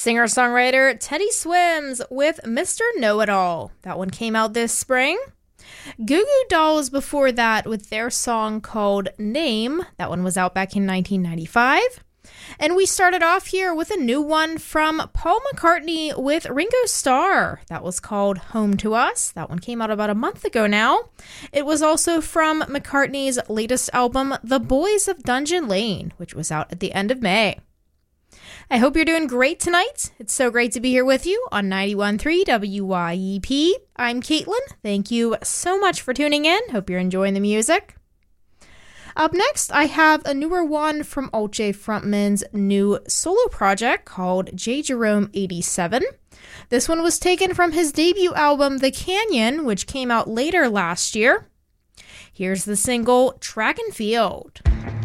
Singer-songwriter Teddy Swims with Mr. Know-It-All. That one came out this spring. Goo Goo Dolls before that with their song called Name. That one was out back in 1995. And we started off here with a new one from Paul McCartney with Ringo Starr. That was called Home to Us. That one came out about a month ago now. It was also from McCartney's latest album, The Boys of Dungeon Lane, which was out at the end of May. I hope you're doing great tonight. It's so great to be here with you on 91.3 WYEP. I'm Caitlin. Thank you so much for tuning in. Hope you're enjoying the music. Up next, I have a newer one from Alt J frontman's new solo project called J. Jerome 87. This one was taken from his debut album, The Canyon, which came out later last year. Here's the single, Track and Field.